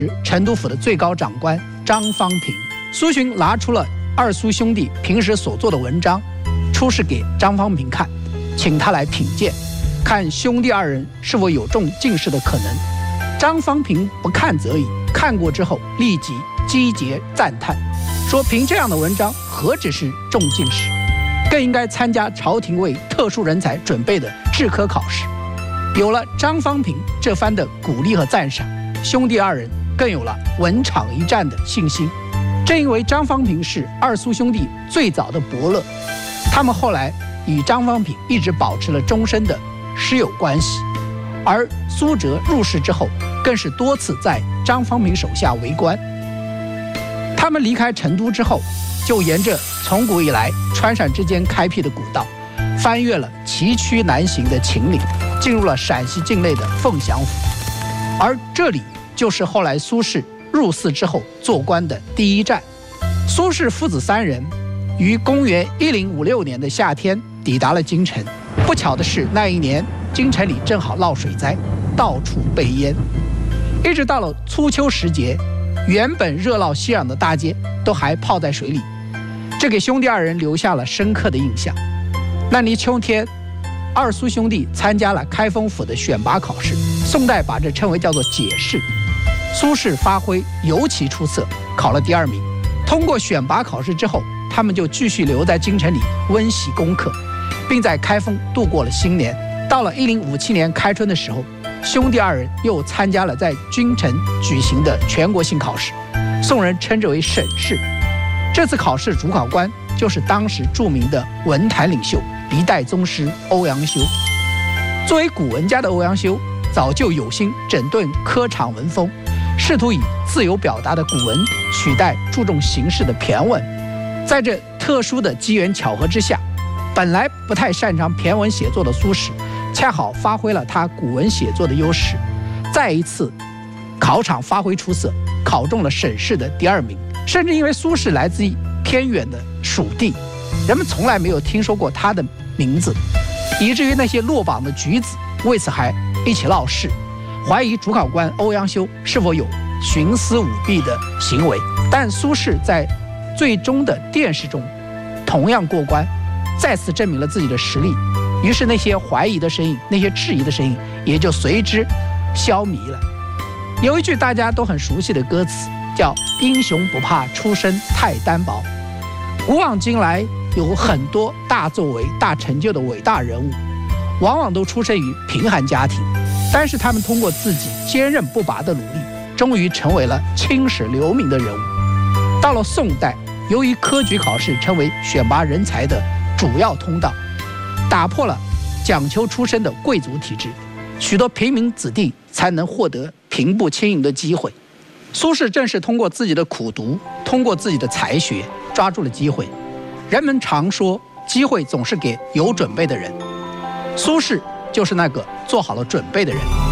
成都府的最高长官张方平。苏洵拿出了二苏兄弟平时所做的文章，出示给张方平看，请他来品鉴，看兄弟二人是否有中进士的可能。张方平不看则已，看过之后立即击节赞叹，说凭这样的文章何止是中进士，更应该参加朝廷为特殊人才准备的制科考试。有了张方平这番的鼓励和赞赏，兄弟二人更有了稳场一战的信心。正因为张方平是二苏兄弟最早的伯乐，他们后来与张方平一直保持了终身的师友关系。而苏辙入仕之后，更是多次在张方平手下为官。他们离开成都之后，就沿着从古以来川陕之间开辟的古道，翻越了崎岖难行的秦岭，进入了陕西境内的凤翔府。而这里就是后来苏轼入寺之后做官的第一站。苏轼父子三人于公元1056年的夏天抵达了京城。不巧的是，那一年京城里正好闹水灾，到处被淹。一直到了初秋时节，原本热闹熙攘的大街都还泡在水里，这给兄弟二人留下了深刻的印象。那年秋天，二苏兄弟参加了开封府的选拔考试，宋代把这称为叫做解试。苏轼发挥尤其出色，考了第2名。通过选拔考试之后，他们就继续留在京城里温习功课，并在开封度过了新年。到了1057年开春的时候，兄弟二人又参加了在京城举行的全国性考试，宋人称之为省试。这次考试主考官就是当时著名的文坛领袖一代宗师欧阳修。作为古文家的欧阳修，早就有心整顿科场文风，试图以自由表达的古文取代注重形式的骈文。在这特殊的机缘巧合之下，本来不太擅长骈文写作的苏轼，恰好发挥了他古文写作的优势，再一次考场发挥出色，考中了省试的第2名。甚至因为苏轼来自于偏远的蜀地，人们从来没有听说过他的名字，以至于那些落榜的举子为此还一起闹事，怀疑主考官欧阳修是否有徇私舞弊的行为。但苏轼在最终的殿试中同样过关，再次证明了自己的实力。于是那些怀疑的声音，那些质疑的声音也就随之消弭了。有一句大家都很熟悉的歌词，叫英雄不怕出身太单薄。古往今来有很多大作为大成就的伟大人物，往往都出身于贫寒家庭，但是他们通过自己坚韧不拔的努力，终于成为了青史留名的人物。到了宋代，由于科举考试成为选拔人才的主要通道，打破了讲求出身的贵族体制，许多平民子弟才能获得平步青云的机会。苏轼正是通过自己的苦读，通过自己的才学，抓住了机会。人们常说，机会总是给有准备的人，苏轼就是那个做好了准备的人。